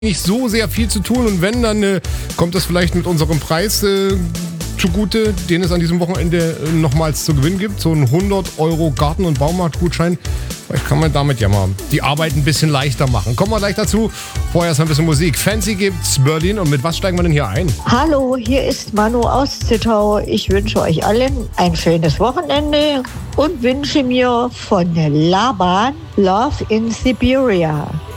nicht so sehr viel zu tun und wenn, dann kommt das vielleicht mit unserem Preis zugute, den es an diesem Wochenende nochmals zu gewinnen gibt. So ein 100 € Garten- und Baumarktgutschein. Vielleicht kann man damit ja mal die Arbeit ein bisschen leichter machen. Kommen wir gleich dazu. Vorher erst mal ein bisschen Musik. Fancy gibt's Berlin und mit was steigen wir denn hier ein? Hallo, hier ist Manu aus Zittau. Ich wünsche euch allen ein schönes Wochenende und wünsche mir von Laban Love in Siberia.